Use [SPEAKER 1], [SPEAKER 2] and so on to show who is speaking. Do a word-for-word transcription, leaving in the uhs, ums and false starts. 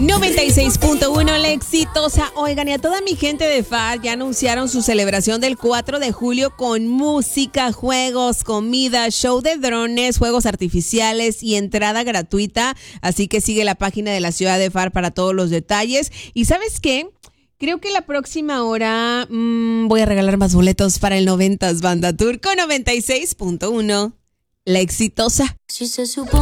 [SPEAKER 1] noventa y seis punto uno, la exitosa. Oigan, y a toda mi gente de F A R ya anunciaron su celebración del cuatro de julio con música, juegos, comida, show de drones, juegos artificiales y entrada gratuita. Así que sigue la página de la ciudad de F A R para todos los detalles. ¿Y sabes qué? Creo que la próxima hora mmm, voy a regalar más boletos para el noventas Banda Tour con noventa y seis punto uno. La exitosa.
[SPEAKER 2] Si se supone